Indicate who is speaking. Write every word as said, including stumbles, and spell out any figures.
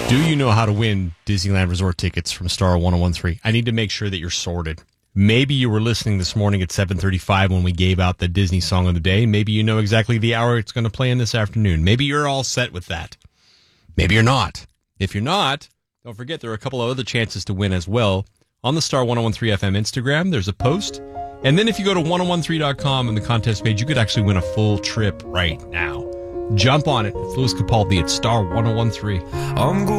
Speaker 1: Do you know how to win Disneyland Resort tickets from Star one oh one three? I need to make sure that you're sorted. Maybe you were listening this morning at seven thirty-five when we gave out the Disney Song of the Day. Maybe you know exactly the hour it's going to play in this afternoon. Maybe you're all set with that. Maybe you're not. If you're not, don't forget there are a couple of other chances to win as well. On the Star one oh one three F M Instagram, there's a post. And then if you go to ten thirteen dot com on the contest page, you could actually win a full trip right now. Jump on it. It's Louis Capaldi at Star one oh one three. I'm